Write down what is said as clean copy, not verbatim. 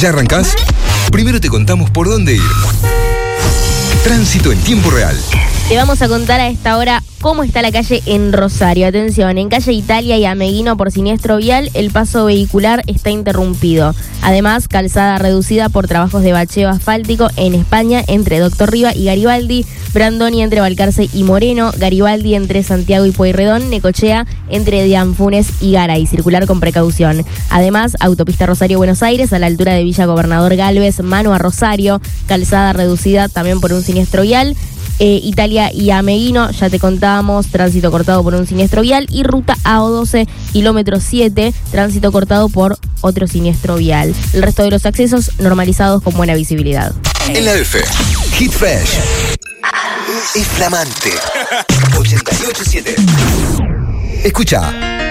¿Ya arrancás? Primero te contamos por dónde ir. Tránsito en tiempo real. Te vamos a contar a esta hora cómo está la calle en Rosario. Atención, en calle Italia y Ameguino por siniestro vial, el paso vehicular está interrumpido. Además, calzada reducida por trabajos de bacheo asfáltico en España entre Doctor Riva y Garibaldi, Brandoni entre Balcarce y Moreno, Garibaldi entre Santiago y Pueyrredón, Necochea entre Dianfunes y Garay. Circular con precaución. Además, autopista Rosario-Buenos Aires a la altura de Villa Gobernador Galvez, mano a Rosario, calzada reducida también por un siniestro vial. Italia y Ameguino, ya te contábamos, tránsito cortado por un siniestro vial, y ruta AO12, kilómetro 7, tránsito cortado por otro siniestro vial. El resto de los accesos normalizados con buena visibilidad. En la F, Hit Fresh es flamante. 88.7. Escucha.